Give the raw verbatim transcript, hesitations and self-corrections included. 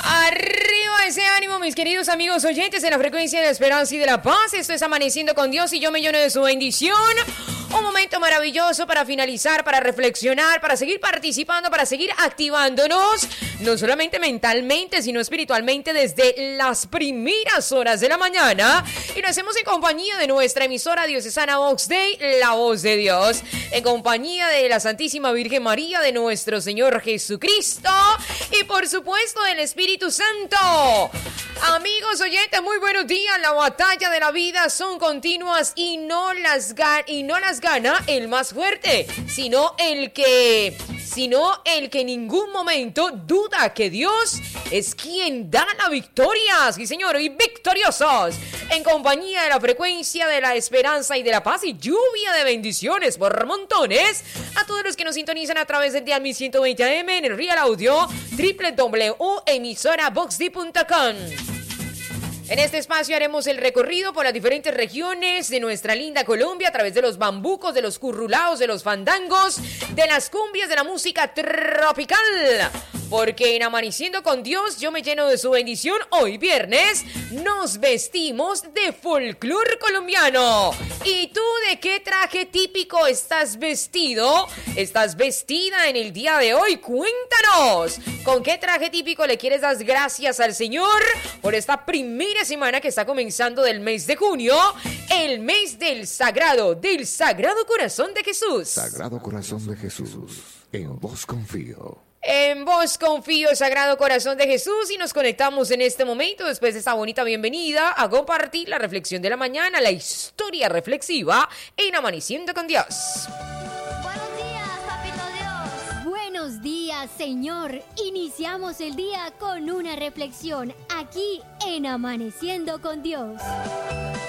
Arriba ese ánimo, mis queridos amigos oyentes, en la frecuencia de la esperanza y de la paz. Esto es Amaneciendo con Dios y yo me lleno de su bendición. Un momento maravilloso para finalizar, para reflexionar, para seguir participando, para seguir activándonos, no solamente mentalmente, sino espiritualmente desde las primeras horas de la mañana. Y lo hacemos en compañía de nuestra emisora diocesana Vox Dei, la voz de Dios, en compañía de la Santísima Virgen María, de nuestro Señor Jesucristo y por supuesto del Espíritu Santo. Amigos oyentes, muy buenos días. La batalla de la vida son continuas y no las gana, y no las gana el más fuerte, sino el que, sino el que en ningún momento duda que Dios es quien da la victoria. Sí, señor, y victoriosos. En compañía de la frecuencia de la esperanza y de la paz y lluvia de bendiciones por montones. A todos los que nos sintonizan a través del dial mil ciento veinte A M en el Real Audio, doble u doble u doble u punto emisora vox d punto com. En este espacio haremos el recorrido por las diferentes regiones de nuestra linda Colombia a través de los bambucos, de los currulaos, de los fandangos, de las cumbias, de la música tropical. Porque en Amaneciendo con Dios yo me lleno de su bendición. Hoy viernes nos vestimos de folclor colombiano. ¿Y tú de qué traje típico estás vestido? ¿Estás vestida en el día de hoy? Cuéntanos. ¿Con qué traje típico le quieres dar gracias al Señor por esta primera semana que está comenzando del mes de junio? El mes del Sagrado, del Sagrado Corazón de Jesús. Sagrado Corazón de Jesús, en vos confío. En vos confío, Sagrado Corazón de Jesús, y nos conectamos en este momento, después de esta bonita bienvenida, a compartir la reflexión de la mañana, la historia reflexiva en Amaneciendo con Dios. Buenos días, Papito Dios. Buenos días, Señor. Iniciamos el día con una reflexión aquí en Amaneciendo con Dios.